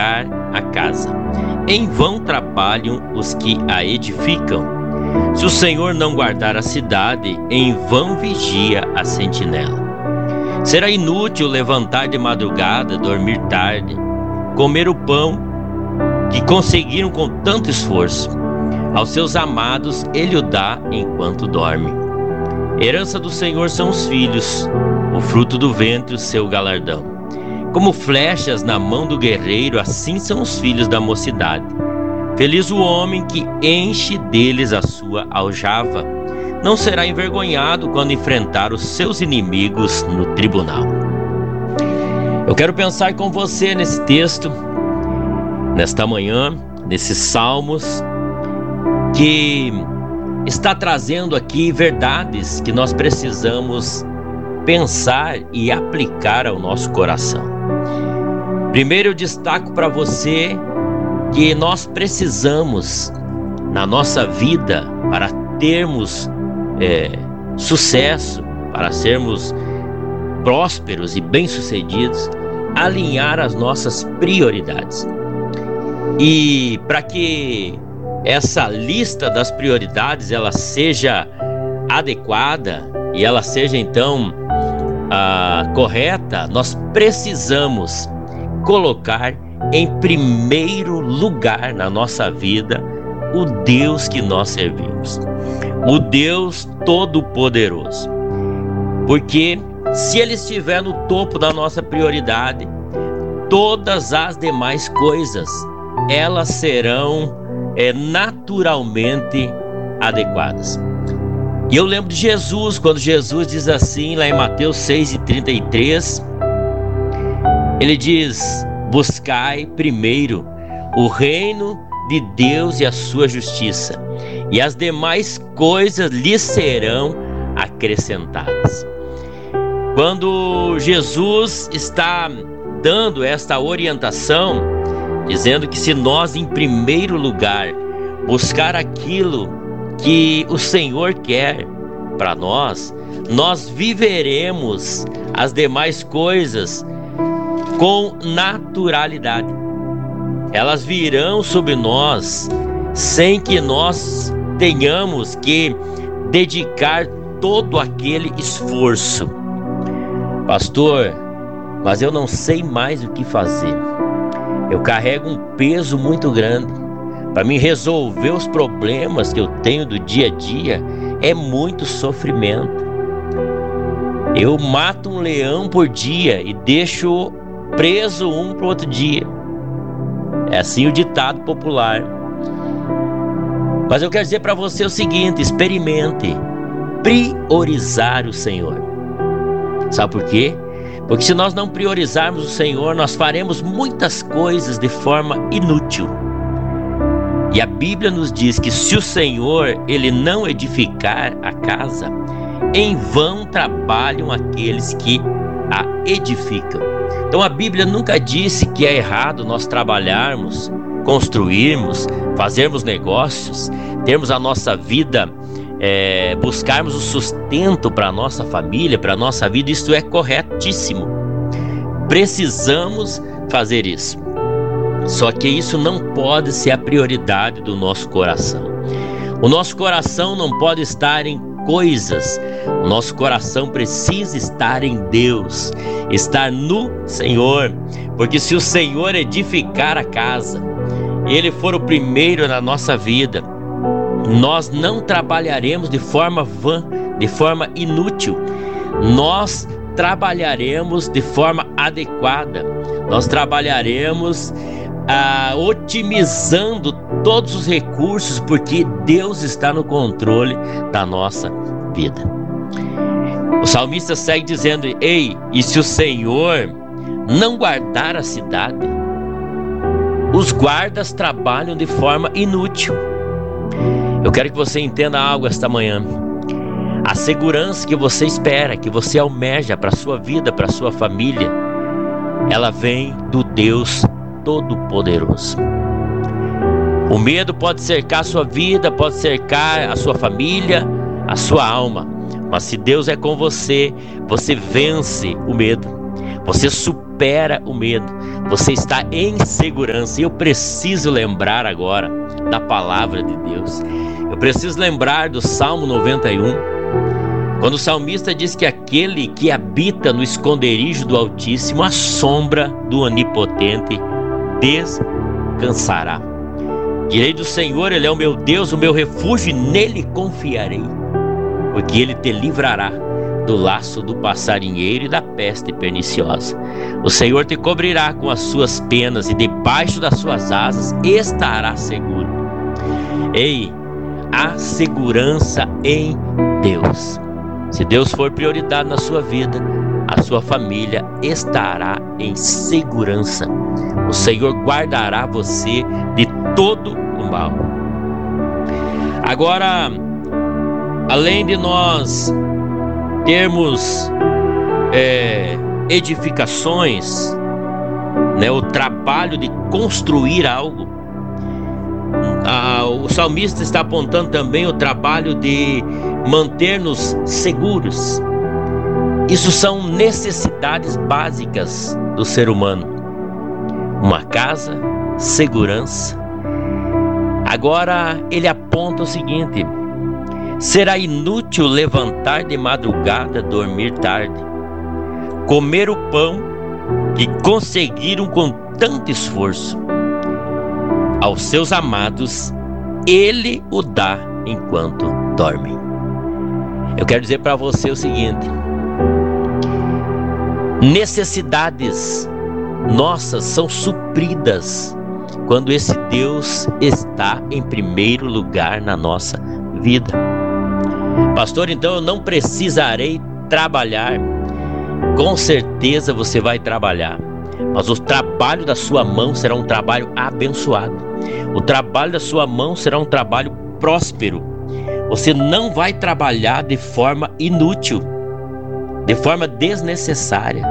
edificar a casa. Em vão trabalham os que a edificam. Se o Senhor não guardar a cidade, em vão vigia a sentinela. Será inútil levantar de madrugada, dormir tarde, comer o pão que conseguiram com tanto esforço. Aos seus amados ele o dá enquanto dorme. Herança do Senhor são os filhos, o fruto do ventre o seu galardão. Como flechas na mão do guerreiro, assim são os filhos da mocidade. Feliz o homem que enche deles a sua aljava. Não será envergonhado quando enfrentar os seus inimigos no tribunal. Eu quero pensar com você nesse texto, nesta manhã, nesses salmos, que está trazendo aqui verdades que nós precisamos pensar e aplicar ao nosso coração. Primeiro, eu destaco para você que nós precisamos, na nossa vida, para termos sucesso, para sermos prósperos e bem-sucedidos, alinhar as nossas prioridades. E para que essa lista das prioridades ela seja adequada e ela seja então correta, nós precisamos colocar em primeiro lugar na nossa vida o Deus que nós servimos, o Deus Todo-Poderoso. Porque se Ele estiver no topo da nossa prioridade, todas as demais coisas elas serão naturalmente adequadas. E eu lembro de Jesus, quando Jesus diz assim, lá em Mateus 6:33, Ele diz: buscai primeiro o reino de Deus e a sua justiça, e as demais coisas lhes serão acrescentadas. Quando Jesus está dando esta orientação, dizendo que se nós em primeiro lugar buscar aquilo que o Senhor quer para nós, nós viveremos as demais coisas com naturalidade. Elas virão sobre nós sem que nós tenhamos que dedicar todo aquele esforço. Pastor, mas eu não sei mais o que fazer. Eu carrego um peso muito grande. Para mim resolver os problemas que eu tenho do dia a dia é muito sofrimento. Eu mato um leão por dia e deixo preso um para o outro dia. É assim o ditado popular. Mas eu quero dizer para você o seguinte: experimente priorizar o Senhor. Sabe por quê? Porque se nós não priorizarmos o Senhor, nós faremos muitas coisas de forma inútil. E a Bíblia nos diz que se o Senhor ele não edificar a casa, em vão trabalham aqueles que a edificam. Então a Bíblia nunca disse que é errado nós trabalharmos, construirmos, fazermos negócios, termos a nossa vida, buscarmos o sustento para a nossa família, para a nossa vida. Isso é corretíssimo. Precisamos fazer isso. Só que isso não pode ser a prioridade do nosso coração. O nosso coração não pode estar em coisas. O nosso coração precisa estar em Deus, estar no Senhor. Porque se o Senhor edificar a casa, Ele for o primeiro na nossa vida, nós não trabalharemos de forma vã, de forma inútil. Nós trabalharemos de forma adequada. Nós trabalharemos otimizando todos os recursos, porque Deus está no controle da nossa vida. O salmista segue dizendo: ei, e se o Senhor não guardar a cidade, os guardas trabalham de forma inútil. Eu quero que você entenda algo esta manhã. A segurança que você espera, que você almeja para a sua vida, para a sua família, ela vem do Deus Todo-Poderoso. O medo pode cercar a sua vida, pode cercar a sua família, a sua alma. Mas se Deus é com você, você vence o medo. Você supera supera o medo. Você está em segurança. E eu preciso lembrar agora da palavra de Deus. Eu preciso lembrar do Salmo 91, quando o salmista diz que aquele que habita no esconderijo do Altíssimo, à sombra do Onipotente, descansará. Direi do Senhor, Ele é o meu Deus, o meu refúgio, e nele confiarei, porque Ele te livrará do laço do passarinheiro e da peste perniciosa. O Senhor te cobrirá com as suas penas, e debaixo das suas asas estará seguro. Ei, há segurança em Deus. Se Deus for prioridade na sua vida, a sua família estará em segurança. O Senhor guardará você de todo o mal. Agora, além de nós termos edificações, né, o trabalho de construir algo, o salmista está apontando também o trabalho de manter-nos seguros. Isso são necessidades básicas do ser humano. Uma casa, segurança. Agora ele aponta o seguinte: será inútil levantar de madrugada, dormir tarde, comer o pão que conseguiram com tanto esforço. Aos seus amados, Ele o dá enquanto dormem. Eu quero dizer para você o seguinte: necessidades nossas são supridas quando esse Deus está em primeiro lugar na nossa vida. Pastor, então eu não precisarei trabalhar. Com certeza você vai trabalhar, mas o trabalho da sua mão será um trabalho abençoado. O trabalho da sua mão será um trabalho próspero. Você não vai trabalhar de forma inútil, de forma desnecessária.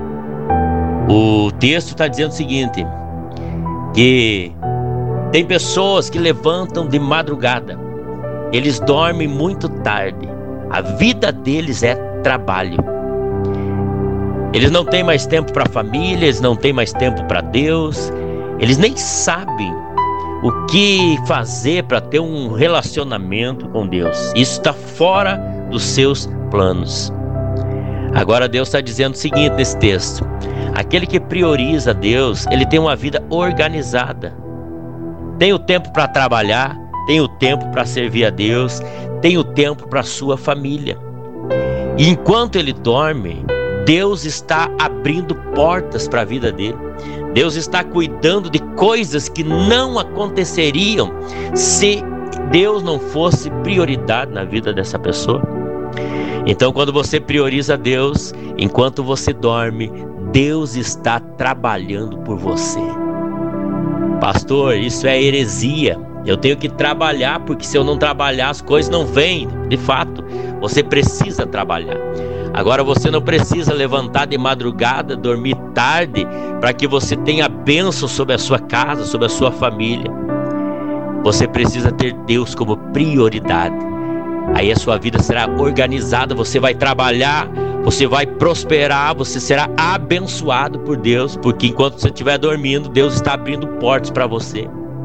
O texto está dizendo o seguinte: que tem pessoas que levantam de madrugada, eles dormem muito tarde, a vida deles é trabalho. Eles não têm mais tempo para a família, eles não têm mais tempo para Deus, eles nem sabem o que fazer para ter um relacionamento com Deus. Isso está fora dos seus planos. Agora Deus está dizendo o seguinte nesse texto: aquele que prioriza Deus, ele tem uma vida organizada. Tem o tempo para trabalhar, tem o tempo para servir a Deus, tem o tempo para a sua família. E enquanto ele dorme, Deus está abrindo portas para a vida dele. Deus está cuidando de coisas que não aconteceriam se Deus não fosse prioridade na vida dessa pessoa. Então, quando você prioriza Deus, enquanto você dorme, Deus está trabalhando por você. Pastor, isso é heresia. Eu tenho que trabalhar, porque se eu não trabalhar, as coisas não vêm. De fato, você precisa trabalhar. Agora, você não precisa levantar de madrugada, dormir tarde, para que você tenha bênção sobre a sua casa, sobre a sua família. Você precisa ter Deus como prioridade. Aí a sua vida será organizada, você vai trabalhar, você vai prosperar, você será abençoado por Deus, porque enquanto você estiver dormindo, Deus está abrindo portas para você.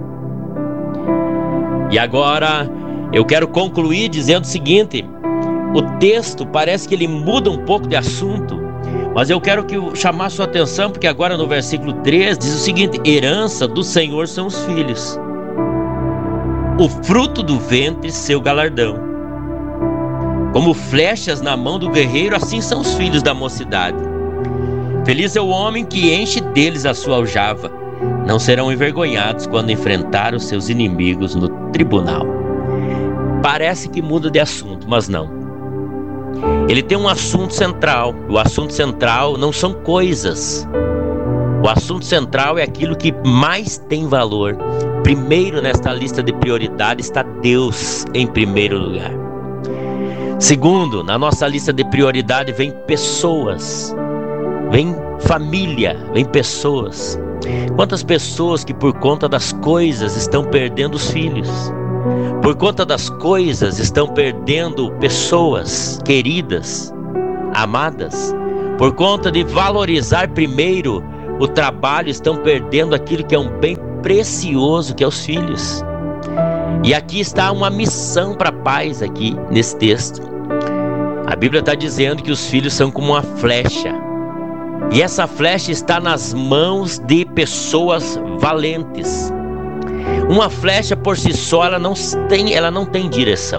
E agora eu quero concluir dizendo o seguinte: o texto parece que ele muda um pouco de assunto, mas eu quero chamar sua atenção, porque agora no versículo 3 diz o seguinte: herança do Senhor são os filhos, o fruto do ventre seu galardão. Como flechas na mão do guerreiro, assim são os filhos da mocidade. Feliz é o homem que enche deles a sua aljava. Não serão envergonhados quando enfrentar os seus inimigos no tribunal. Parece que muda de assunto, mas não. Ele tem um assunto central. O assunto central não são coisas. O assunto central é aquilo que mais tem valor. Primeiro nesta lista de prioridades está Deus em primeiro lugar. Segundo, na nossa lista de prioridade vem pessoas, vem família, vem pessoas. Quantas pessoas que por conta das coisas estão perdendo os filhos, por conta das coisas estão perdendo pessoas queridas, amadas, Por conta de valorizar primeiro o trabalho, estão perdendo aquilo que é um bem precioso, que é os filhos. E aqui está uma missão para pais aqui nesse texto. A Bíblia está dizendo que os filhos são como uma flecha. E essa flecha está nas mãos de pessoas valentes. Uma flecha por si só, ela não tem direção.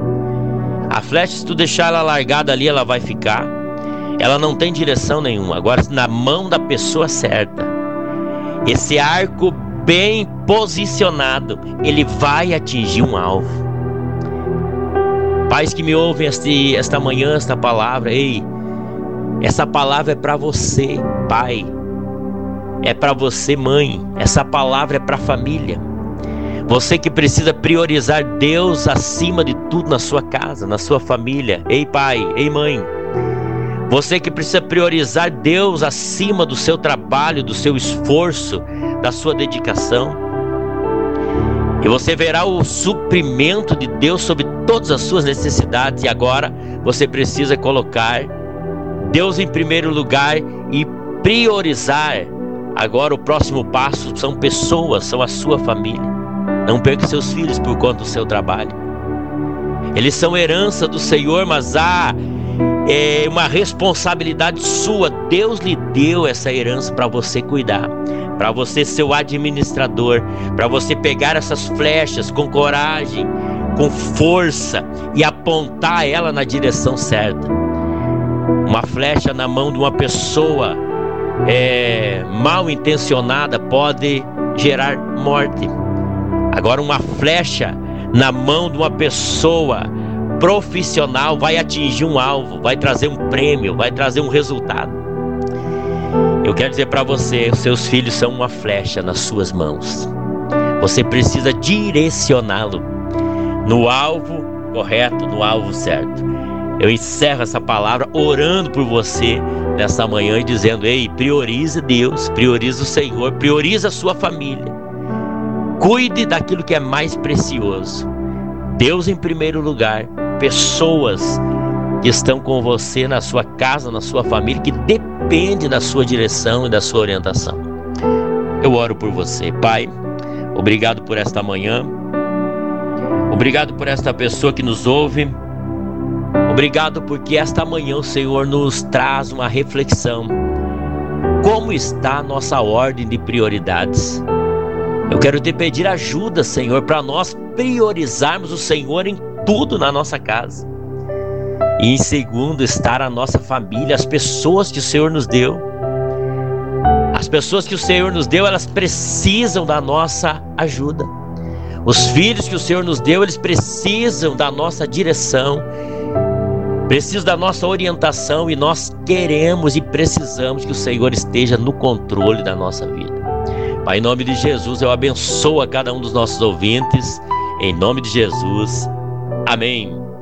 A flecha, se tu deixar ela largada ali, ela vai ficar. Ela não tem direção nenhuma. Agora, na mão da pessoa certa, esse arco bem posicionado, ele vai atingir um alvo. Pais que me ouvem esta manhã, esta palavra, ei, essa palavra é para você, pai. É para você, mãe. Essa palavra é para a família. Você que precisa priorizar Deus acima de tudo na sua casa, na sua família. Ei, pai, ei, mãe. Você que precisa priorizar Deus acima do seu trabalho, do seu esforço, da sua dedicação. E você verá o suprimento de Deus sobre todas as suas necessidades. E agora você precisa colocar Deus em primeiro lugar e priorizar. Agora o próximo passo são pessoas, são a sua família. Não perca seus filhos por conta do seu trabalho. Eles são herança do Senhor, mas há uma responsabilidade sua. Deus lhe deu essa herança para você cuidar, para você ser o administrador, para você pegar essas flechas com coragem, com força e apontar ela na direção certa. Uma flecha na mão de uma pessoa mal intencionada pode gerar morte. Agora, uma flecha na mão de uma pessoa profissional vai atingir um alvo, vai trazer um prêmio, vai trazer um resultado. Eu quero dizer para você, os seus filhos são uma flecha nas suas mãos. Você precisa direcioná-lo no alvo correto, no alvo certo. Eu encerro essa palavra orando por você nessa manhã e dizendo: ei, priorize Deus, priorize o Senhor, priorize a sua família. Cuide daquilo que é mais precioso. Deus em primeiro lugar, pessoas que estão com você na sua casa, na sua família, que depende da sua direção e da sua orientação. Eu oro por você, Pai. Obrigado por esta manhã. Obrigado por esta pessoa que nos ouve. Obrigado porque esta manhã o Senhor nos traz uma reflexão. Como está a nossa ordem de prioridades? Eu quero te pedir ajuda, Senhor, para nós priorizarmos o Senhor em tudo na nossa casa. E em segundo, estar a nossa família, as pessoas que o Senhor nos deu. As pessoas que o Senhor nos deu, elas precisam da nossa ajuda. Os filhos que o Senhor nos deu, eles precisam da nossa direção, precisam da nossa orientação, e nós queremos e precisamos que o Senhor esteja no controle da nossa vida. Pai, em nome de Jesus, eu abençoo a cada um dos nossos ouvintes, em nome de Jesus, amém.